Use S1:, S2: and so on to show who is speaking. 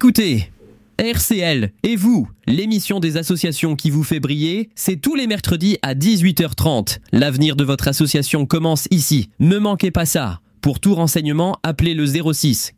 S1: écoutez RCL et vous, l'émission des associations qui vous fait briller, c'est tous les mercredis à 18h30. L'avenir de votre association commence ici. Ne manquez pas ça. Pour tout renseignement, appelez le 06